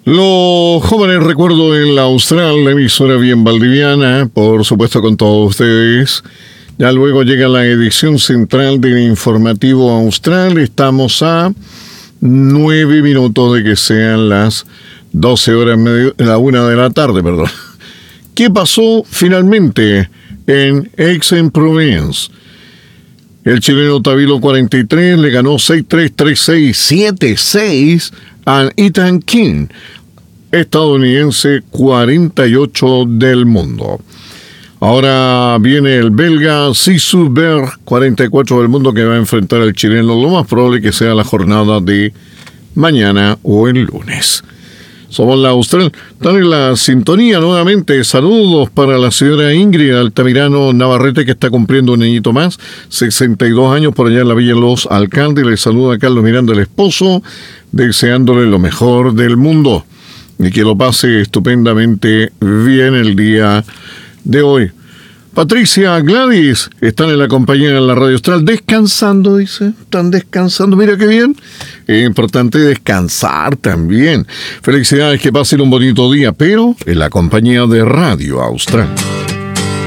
Los jóvenes recuerdo en la Austral, la emisora bien valdiviana, por supuesto con todos ustedes. Ya luego llega la edición central del informativo austral. Estamos a 9 minutos de que sean las 12 horas, la 1 de la tarde, perdón. ¿Qué pasó finalmente en Aix-en-Provence? El chileno Tabilo 43 le ganó 6-3, 3-6, 7-6 a Ethan King, estadounidense 48 del mundo. Ahora viene el belga Sisu Berg, 44 del mundo, que va a enfrentar al chileno. Lo más probable que sea la jornada de mañana o el lunes. Somos la Austral. Están en la sintonía nuevamente. Saludos para la señora Ingrid Altamirano Navarrete, que está cumpliendo un añito más, 62 años por allá en la Villa Los Alcaldes. Le saluda a Carlos Miranda, el esposo, deseándole lo mejor del mundo y que lo pase estupendamente bien el día de hoy. Patricia, Gladys, están en la compañía de la Radio Austral, descansando, dice. Están descansando, mira qué bien. Es importante descansar también. Felicidades, que pasen un bonito día, pero en la compañía de Radio Austral.